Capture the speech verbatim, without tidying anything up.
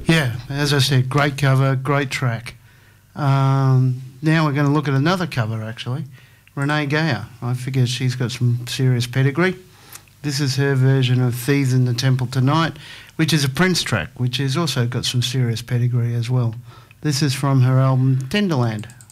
Yeah, as I said, great cover, great track. Um, now we're going to look at another cover, actually. Renee Geyer. I figure she's got some serious pedigree. This is her version of Thieves in the Temple Tonight, which is a Prince track, which has also got some serious pedigree as well. This is from her album Tenderland.